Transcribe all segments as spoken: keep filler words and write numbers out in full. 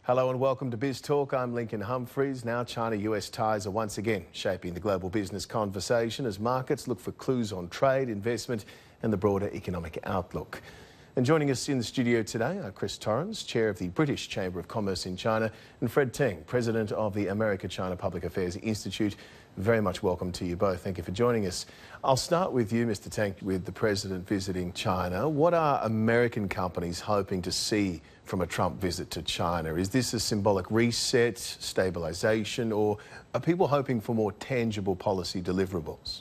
Hello and welcome to Biz Talk. I'm Lincoln Humphreys. Now China-U S ties are once again shaping the global business conversation as markets look for clues on trade, investment and the broader economic outlook. And joining us in the studio today are Chris Torrens, Chair of the British Chamber of Commerce in China, and Fred Teng, President of the America-China Public Affairs Institute. Very much welcome to you both. Thank you for joining us. I'll start with you, Mister Teng, with the President visiting China. What are American companies hoping to see from a Trump visit to China? Is this a symbolic reset, stabilisation, or are people hoping for more tangible policy deliverables?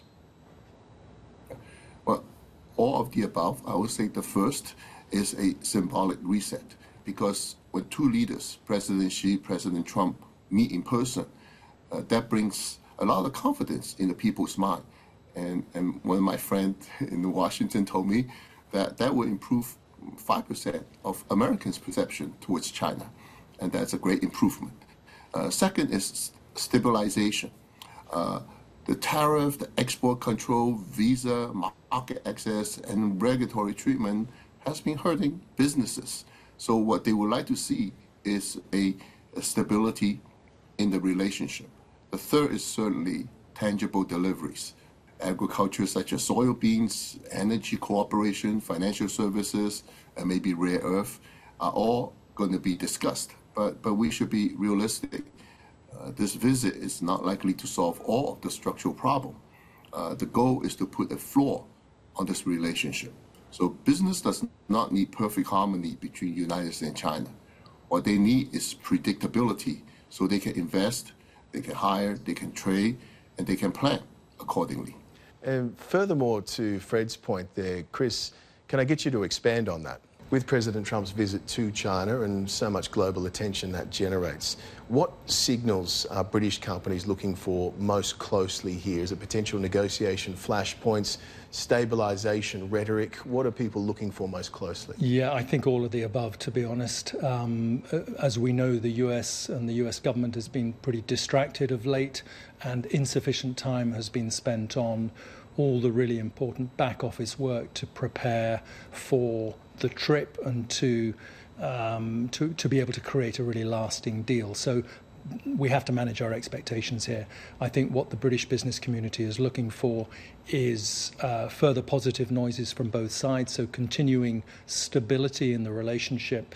Well, all of the above. I would say the first is a symbolic reset, because when two leaders, President Xi, President Trump, meet in person, uh, that brings a lot of confidence in the people's mind. And, and one of my friends in Washington told me that that will improve five percent of Americans' perception towards China, and that's a great improvement. Uh, second is stabilization. Uh, the tariff, the export control, visa, market access, and regulatory treatment has been hurting businesses. So what they would like to see is a, a stability in the relationship. The third is certainly tangible deliveries. Agriculture such as soybeans, energy cooperation, financial services, and maybe rare earth are all going to be discussed. But, but we should be realistic. Uh, this visit is not likely to solve all of the structural problem. Uh, the goal is to put a floor on this relationship. So business does not need perfect harmony between the United States and China. What they need is predictability so they can invest, they can hire, they can trade, and they can plan accordingly. And furthermore to Fred's point there, Chris, can I get you to expand on that? With President Trump's visit to China and so much global attention that generates, what signals are British companies looking for most closely here? Is it potential negotiation flashpoints, stabilisation rhetoric? What are people looking for most closely? Yeah, I think all of the above, to be honest. Um, as we know, the U S and the U S government has been pretty distracted of late, and insufficient time has been spent on all the really important back office work to prepare for the trip and to, um, to to be able to create a really lasting deal. So we have to manage our expectations here. I think what the British business community is looking for is uh, further positive noises from both sides, so continuing stability in the relationship,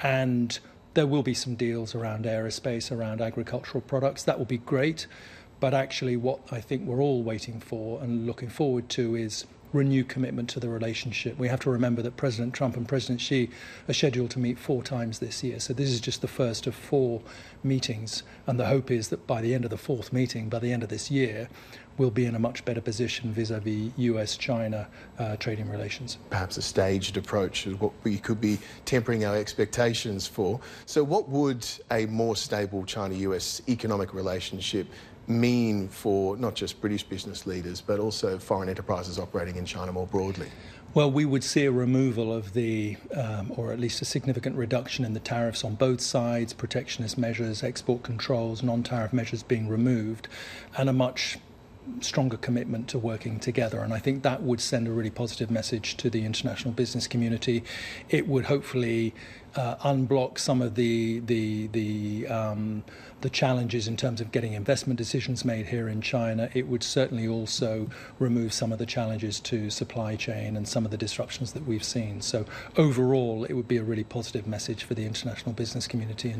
and there will be some deals around aerospace, around agricultural products. That will be great. But actually what I think we're all waiting for and looking forward to is renewed commitment to the relationship. We have to remember that President Trump and President Xi are scheduled to meet four times this year. So this is just the first of four meetings. And the hope is that by the end of the fourth meeting, by the end of this year, we'll be in a much better position vis-a-vis U S China uh, trading relations. Perhaps a staged approach is what we could be tempering our expectations for. So what would a more stable China-U S economic relationship mean for not just British business leaders, but also foreign enterprises operating in China more broadly? Well, we would see a removal of the, um, or at least a significant reduction in the tariffs on both sides, protectionist measures, export controls, non-tariff measures being removed, and a much stronger commitment to working together. And I think that would send a really positive message to the international business community. It would hopefully uh, unblock some of the the the um, the challenges in terms of getting investment decisions made here in China. It would certainly also remove some of the challenges to supply chain and some of the disruptions that we've seen. So overall, it would be a really positive message for the international business community.